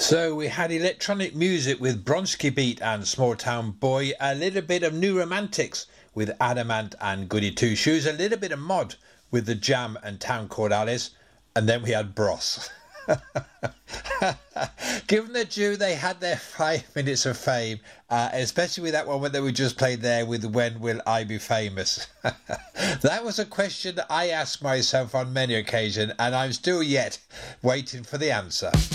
So we had electronic music with Bronski Beat and Small Town Boy, a little bit of New Romantics with Adamant and Goody Two Shoes, a little bit of Mod with The Jam and Town Called Alice, and then we had Bros. Given the due, they had their 5 minutes of fame, especially with that one that we just played there with When Will I Be Famous? That was a question I asked myself on many occasions, and I'm still yet waiting for the answer.